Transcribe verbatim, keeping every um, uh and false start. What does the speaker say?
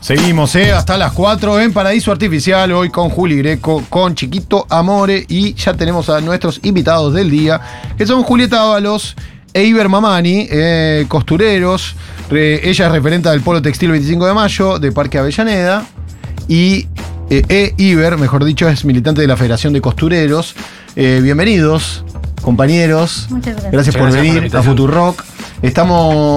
Seguimos, ¿eh? Hasta las cuatro en Paraíso Artificial, hoy con Juli Greco, con Chiquito Amore, y ya tenemos a nuestros invitados del día, que son Julieta Ábalos e Iber Mamani, eh, costureros. Eh, ella es referente del Polo Textil veinticinco de mayo, de Parque Avellaneda, y eh, e Iber, mejor dicho, es militante de la Federación de Costureros. Eh, bienvenidos, compañeros. Muchas gracias. Gracias por Muchas gracias venir por la a Futurock. Estamos